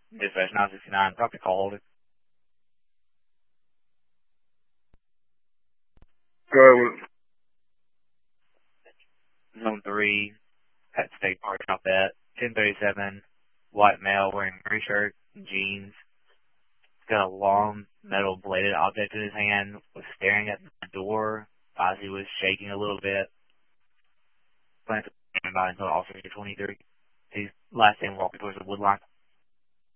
Dispatch 969, Dr. Calder. Go ahead with it. Zone 3, at State Park, not that. 1037, white male wearing gray shirt and jeans. He's got a long metal bladed object in his hand, was staring at the door as he was shaking a little bit. Plans to stand by until Officer 23. He's last seen walking towards the wood line.